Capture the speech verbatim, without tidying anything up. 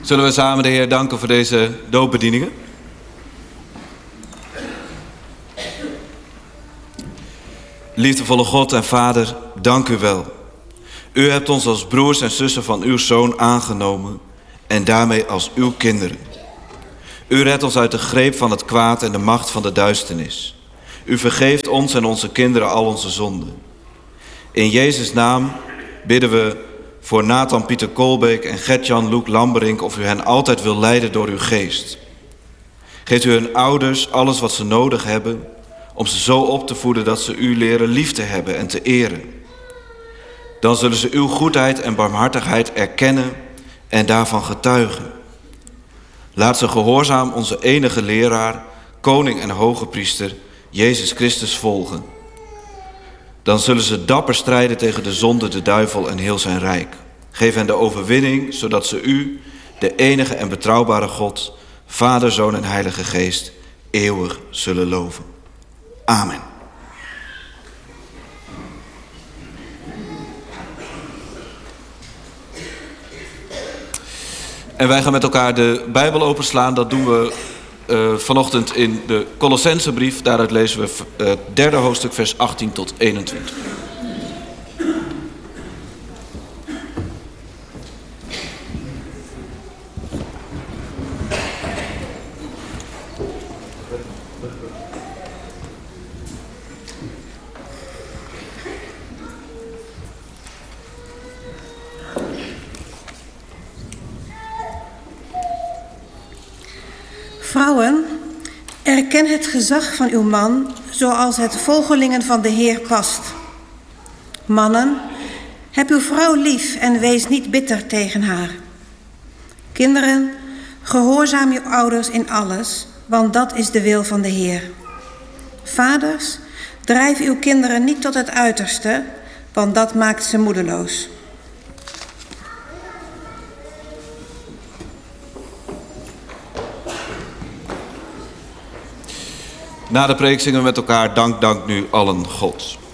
Zullen we samen de Heer danken voor deze doopbedieningen? Liefdevolle God en Vader, dank u wel. U hebt ons als broers en zussen van uw Zoon aangenomen en daarmee als uw kinderen. U redt ons uit de greep van het kwaad en de macht van de duisternis. U vergeeft ons en onze kinderen al onze zonden. In Jezus' naam bidden we voor Nathan Pieter Kolbeek en Gert-Jan Loek Lamberink of u hen altijd wil leiden door uw geest. Geeft u hun ouders alles wat ze nodig hebben om ze zo op te voeden dat ze u leren lief te hebben en te eren. Dan zullen ze uw goedheid en barmhartigheid erkennen en daarvan getuigen. Laat ze gehoorzaam onze enige leraar, koning en hoge priester, Jezus Christus volgen. Dan zullen ze dapper strijden tegen de zonde, de duivel en heel zijn rijk. Geef hen de overwinning, zodat ze u, de enige en betrouwbare God, Vader, Zoon en Heilige Geest, eeuwig zullen loven. Amen. En wij gaan met elkaar de Bijbel openslaan. Dat doen we uh, vanochtend in de Colossensebrief. Daaruit lezen we uh, het derde hoofdstuk, vers achttien tot eenentwintig. Vrouwen, erken het gezag van uw man, zoals het volgelingen van de Heer past. Mannen, heb uw vrouw lief en wees niet bitter tegen haar. Kinderen, gehoorzaam uw ouders in alles, want dat is de wil van de Heer. Vaders, drijf uw kinderen niet tot het uiterste, want dat maakt ze moedeloos. Na de preek zingen we met elkaar Dank, dank nu allen God.